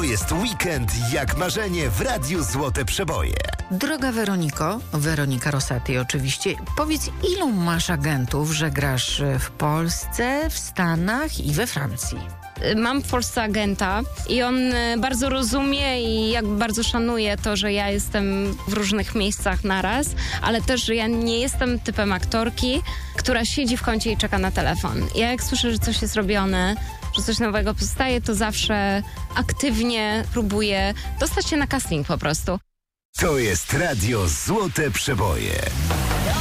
To jest weekend jak marzenie w Radiu Złote Przeboje. Droga Weroniko, Weronika Rosati oczywiście, powiedz, ilu masz agentów, że grasz w Polsce, w Stanach i we Francji? Mam w Polsce agenta i on bardzo rozumie i jakby bardzo szanuje to, że ja jestem w różnych miejscach naraz, ale też, że ja nie jestem typem aktorki, która siedzi w kącie i czeka na telefon. Ja jak słyszę, że coś jest robione, że coś nowego powstaje, to zawsze aktywnie próbuję dostać się na casting po prostu. To jest Radio Złote Przeboje.